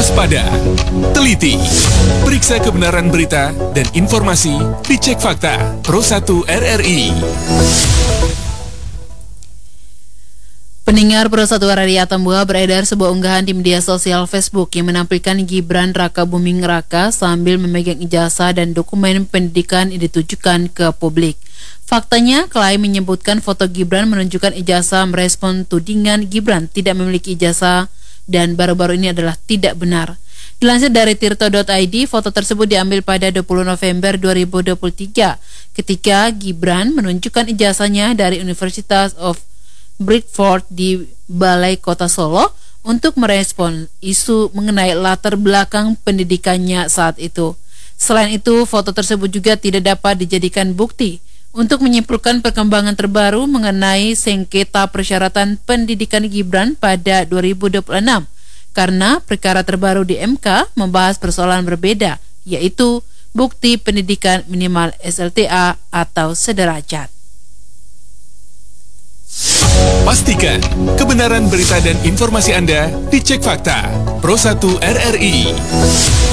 waspada, teliti, periksa kebenaran berita dan informasi, dicek fakta. Pro1 RRI. Pendengar Pro1 RRI Atambua, beredar sebuah unggahan di media sosial Facebook yang menampilkan Gibran Rakabuming Raka sambil memegang ijazah dan dokumen pendidikan yang ditujukan ke publik. Faktanya, klaim menyebutkan foto Gibran menunjukkan ijazah merespon tudingan Gibran tidak memiliki ijazah dan baru-baru ini adalah tidak benar. Dilansir dari tirto.id, foto tersebut diambil pada 20 November 2023 ketika Gibran menunjukkan ijazahnya dari Universitas of Bradford di Balai Kota Solo untuk merespon isu mengenai latar belakang pendidikannya saat itu. Selain itu, foto tersebut juga tidak dapat dijadikan bukti untuk menyimpulkan perkembangan terbaru mengenai sengketa persyaratan pendidikan Gibran pada 2026, karena perkara terbaru di MK membahas persoalan berbeda, yaitu bukti pendidikan minimal SLTA atau sederajat. Pastikan kebenaran berita dan informasi Anda dicek fakta. Pro1 RRI.